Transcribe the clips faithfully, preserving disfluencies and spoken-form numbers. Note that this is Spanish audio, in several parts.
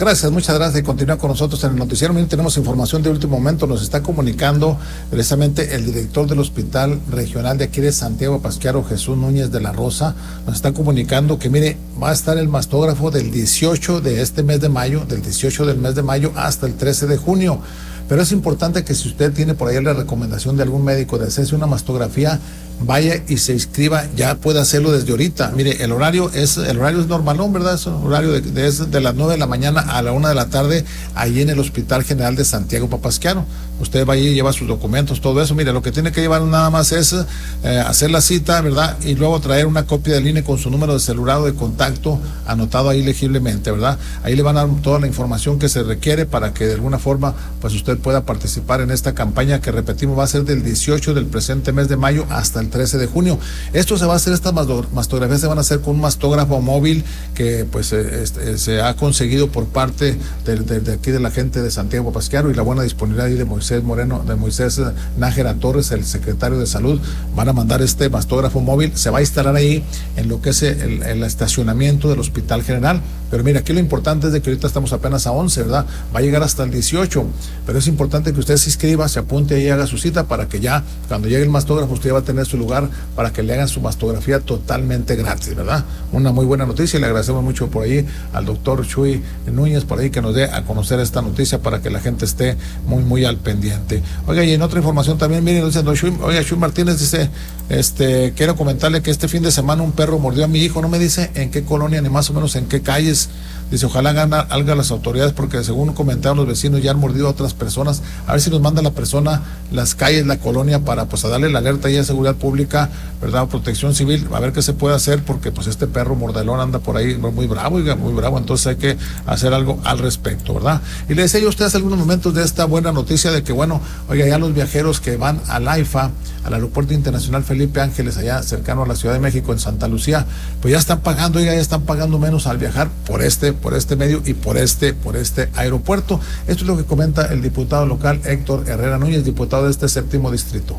Gracias, muchas gracias. Y continúa con nosotros en el noticiero. Miren, tenemos información de último momento. Nos está comunicando precisamente el director del Hospital Regional de aquí de Santiago Pasquiaro, Jesús Núñez de la Rosa. Nos está comunicando que, mire, va a estar el mastógrafo del dieciocho de este mes de mayo, del dieciocho del mes de mayo hasta el trece de junio. Pero es importante que si usted tiene por ahí la recomendación de algún médico de hacerse una mastografía, vaya y se inscriba, ya puede hacerlo desde ahorita. Mire, el horario es el horario es normalón, ¿verdad? Es un horario de, de, de las nueve de la mañana a la una de la tarde, ahí en el Hospital General de Santiago Papasquiaro. Usted va y lleva sus documentos, todo eso. Mire, lo que tiene que llevar nada más es eh, hacer la cita, ¿verdad? Y luego traer una copia del I N E con su número de celular o de contacto anotado ahí legiblemente, ¿verdad? Ahí le van a dar toda la información que se requiere para que de alguna forma, pues usted pueda participar en esta campaña que, repetimos, va a ser del dieciocho del presente mes de mayo hasta el trece de junio. Esto se va a hacer, estas mastografías se van a hacer con un mastógrafo móvil que pues este, se ha conseguido por parte de, de, de aquí de la gente de Santiago Pasquiaro y la buena disponibilidad ahí de Moisés Moreno, de Moisés Nájera Torres, el secretario de Salud. Van a mandar este mastógrafo móvil, se va a instalar ahí en lo que es el, el estacionamiento del Hospital General. Pero mira, aquí lo importante es de que ahorita estamos apenas a once, ¿verdad? Va a llegar hasta el dieciocho, pero es importante que usted se inscriba, se apunte y haga su cita para que ya, cuando llegue el mastógrafo, usted va a tener su lugar para que le hagan su mastografía totalmente gratis, ¿verdad? Una muy buena noticia, y le agradecemos mucho por ahí al doctor Chuy Núñez, por ahí, que nos dé a conocer esta noticia para que la gente esté muy, muy al pendiente. Oiga, y en otra información también, miren, dice don Chuy, oiga, Chuy Martínez dice, este, quiero comentarle que este fin de semana un perro mordió a mi hijo, no me dice en qué colonia ni más o menos en qué calles. Dice, ojalá hagan algo las autoridades, porque según comentaron los vecinos ya han mordido a otras personas. A ver si nos manda la persona las calles, la colonia, para pues a darle la alerta ahí a seguridad pública, ¿verdad? Protección civil, a ver qué se puede hacer, porque pues este perro mordelón anda por ahí muy bravo, oiga, muy bravo, entonces hay que hacer algo al respecto, ¿verdad? Y le decía yo a ustedes algunos momentos de esta buena noticia de que, bueno, oiga, ya los viajeros que van al AIFA, al Aeropuerto Internacional Felipe Ángeles, allá cercano a la Ciudad de México, en Santa Lucía, pues ya están pagando, oiga, ya están pagando menos al viajar por este, por este medio y por este, por este aeropuerto. Esto es lo que comenta el diputado local Héctor Herrera Núñez, diputado de este séptimo distrito.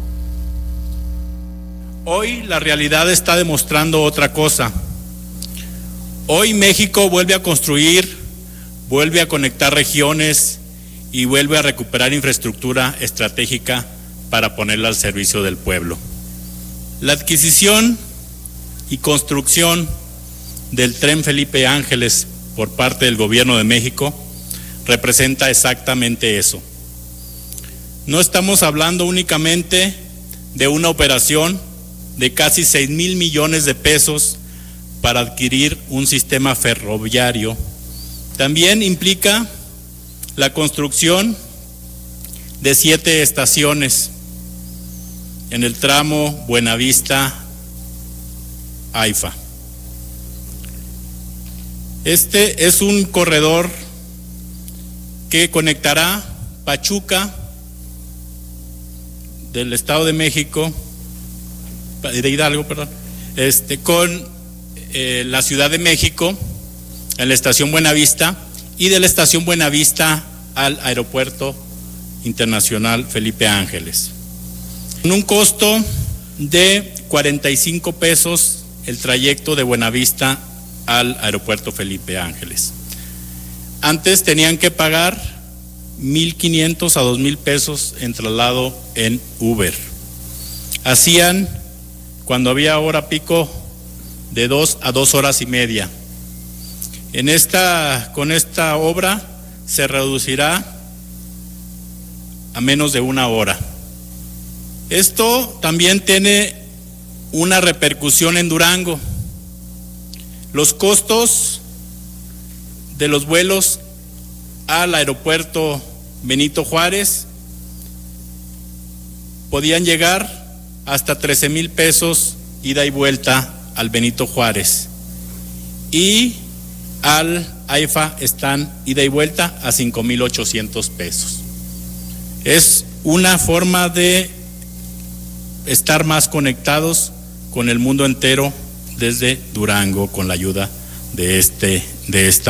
Hoy la realidad está demostrando otra cosa. Hoy México vuelve a construir, vuelve a conectar regiones y vuelve a recuperar infraestructura estratégica para ponerla al servicio del pueblo. La adquisición y construcción del tren Felipe Ángeles por parte del Gobierno de México representa exactamente eso. No estamos hablando únicamente de una operación de casi seis mil millones de pesos para adquirir un sistema ferroviario. También implica la construcción de siete estaciones en el tramo Buenavista-AIFA. Este es un corredor que conectará Pachuca del Estado de México, de Hidalgo, perdón, este, con eh, la Ciudad de México, en la estación Buenavista, y de la estación Buenavista al Aeropuerto Internacional Felipe Ángeles. Con un costo de cuarenta y cinco pesos el trayecto de Buenavista al Aeropuerto Felipe Ángeles. Antes tenían que pagar mil quinientos a dos mil pesos en traslado en Uber. Hacían, cuando había hora pico, de dos a dos horas y media. En esta, con esta obra se reducirá a menos de una hora. Esto también tiene una repercusión en Durango. Los costos de los vuelos al aeropuerto Benito Juárez podían llegar hasta trece mil pesos ida y vuelta al Benito Juárez, y al AIFA están ida y vuelta a cinco mil ochocientos pesos. Es una forma de estar más conectados con el mundo entero desde Durango con la ayuda de este de esta